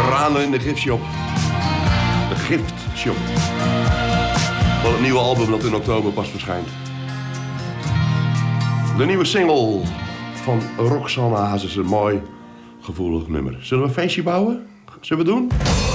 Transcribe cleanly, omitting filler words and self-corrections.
Veteranen in de giftshop. De giftshop. Van het nieuwe album dat in oktober pas verschijnt. De nieuwe single van Roxanne Hazes. Een mooi, gevoelig nummer. Zullen we een feestje bouwen? Zullen we het doen?